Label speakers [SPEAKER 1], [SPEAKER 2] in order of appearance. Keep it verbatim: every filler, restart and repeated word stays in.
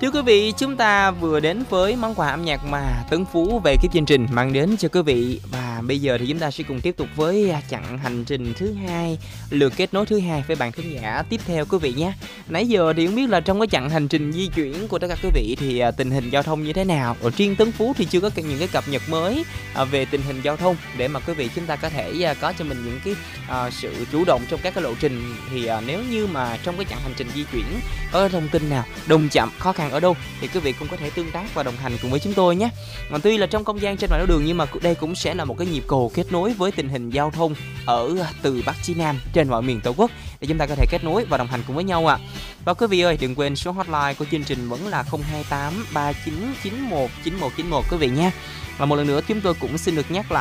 [SPEAKER 1] Thưa quý vị, chúng ta vừa đến với món quà âm nhạc mà Tấn Phú về cái chương trình mang đến cho quý vị. Và bây giờ thì chúng ta sẽ cùng tiếp tục với chặng hành trình thứ hai, lượt kết nối thứ hai với bạn thính giả tiếp theo quý vị nhé. Nãy giờ thì không biết là trong cái chặng hành trình di chuyển của tất cả quý vị thì tình hình giao thông như thế nào. Ở riêng Tấn Phú thì chưa có những cái cập nhật mới về tình hình giao thông để mà quý vị chúng ta có thể có cho mình những cái uh, sự chủ động trong các cái lộ trình. Thì uh, nếu như mà trong cái chặng hành trình di chuyển có thông tin nào đông chậm, khó khăn ở đâu thì quý vị cũng có thể tương tác và đồng hành cùng với chúng tôi nhé. Mà tuy là trong không gian trên mạng đường nhưng mà đây cũng sẽ là một cái nhịp cầu kết nối với tình hình giao thông ở từ Bắc chí Nam trên mọi miền Tổ quốc để chúng ta có thể kết nối và đồng hành cùng với nhau ạ. À. Và quý vị ơi, đừng quên số hotline của chương trình vẫn là không hai tám ba chín chín một chín một chín một quý vị nha. Và một lần nữa chúng tôi cũng xin được nhắc lại